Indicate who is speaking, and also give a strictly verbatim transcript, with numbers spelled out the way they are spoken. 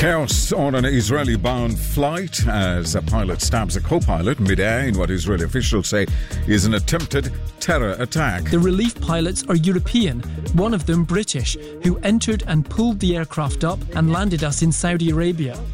Speaker 1: Chaos on an Israeli-bound flight as a pilot stabs a co-pilot mid-air in what Israeli officials say is an attempted terror attack.
Speaker 2: The relief pilots are European, one of them British, who entered and pulled the aircraft up and landed us in Saudi Arabia.